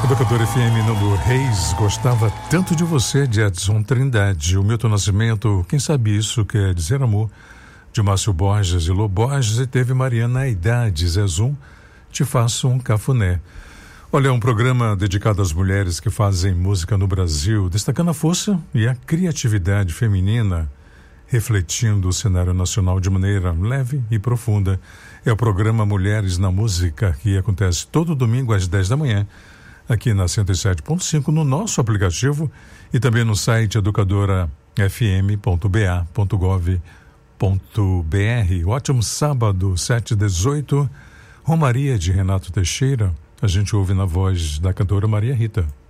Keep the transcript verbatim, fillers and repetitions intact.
Educador F M Novo Reis, gostava tanto de você, de Edson Trindade. O Milton Nascimento, quem sabe isso quer dizer amor, de Márcio Borges e Lô Borges, e teve Mariana Aidade, Zezum, Te Faço um Cafuné. Olha, é um programa dedicado às mulheres que fazem música no Brasil, destacando a força e a criatividade feminina, refletindo o cenário nacional de maneira leve e profunda. É o programa Mulheres na Música, que acontece todo domingo às dez da manhã, aqui na cento e sete ponto cinco, no nosso aplicativo e também no site educadora f m ponto b a ponto gov ponto b r. Ótimo sábado, sete e dezoito. Romaria, de Renato Teixeira. A gente ouve na voz da cantora Maria Rita.